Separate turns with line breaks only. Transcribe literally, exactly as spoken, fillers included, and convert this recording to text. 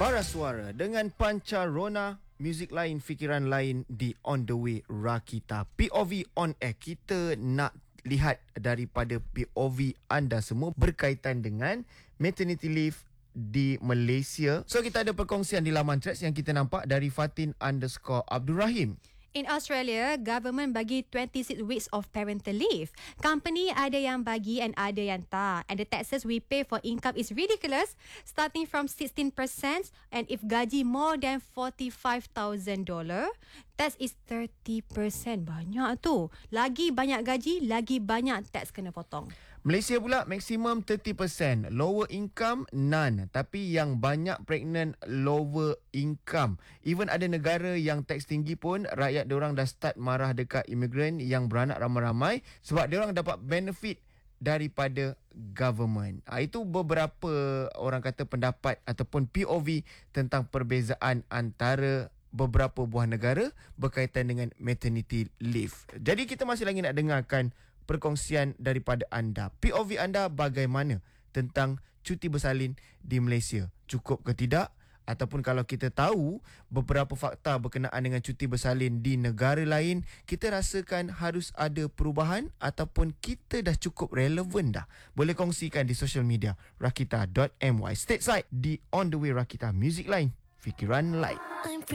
Bara Suara dengan pancarona muzik lain, fikiran lain di On The Way Rakita. P O V on air. Kita nak lihat daripada P O V anda semua berkaitan dengan maternity leave di Malaysia. So kita ada perkongsian di laman threads yang kita nampak dari Fatin underscore Abdul Rahim.
In Australia, government bagi twenty-six weeks of parental leave. Company ada yang bagi and ada yang tak. And the taxes we pay for income is ridiculous, starting from sixteen percent, and if gaji more than forty-five thousand dollars, tax is thirty percent. Banyak tu. Lagi banyak gaji, lagi banyak tax kena potong.
Malaysia pula maksimum thirty percent. Lower income, none. Tapi yang banyak pregnant, lower income. Even ada negara yang tax tinggi pun, rakyat diorang dah start marah dekat imigran yang beranak ramai-ramai sebab diorang dapat benefit daripada government. Ha, itu beberapa orang kata pendapat ataupun P O V tentang perbezaan antara beberapa buah negara berkaitan dengan maternity leave. Jadi kita masih lagi nak dengarkan perkongsian daripada anda. P O V anda bagaimana tentang cuti bersalin di Malaysia? Cukup ke tidak? Ataupun kalau kita tahu beberapa fakta berkenaan dengan cuti bersalin di negara lain, kita rasakan harus ada perubahan ataupun kita dah cukup relevan dah? Boleh kongsikan di social media rakita dot my. Stateside di On The Way Rakita, muzik lain, fikiran lain.